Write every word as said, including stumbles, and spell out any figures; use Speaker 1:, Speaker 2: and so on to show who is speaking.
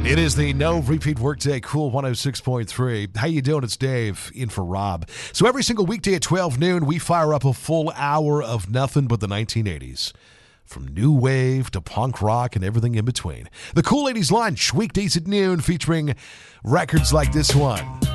Speaker 1: It is the No Repeat Workday Cool one oh six point three. How you doing? It's Dave in for Rob. So every single weekday at twelve noon, we fire up a full hour of nothing but the nineteen eighties. From new wave to punk rock and everything in between. The Cool eighties Lunch, weekdays at noon, featuring records like this one.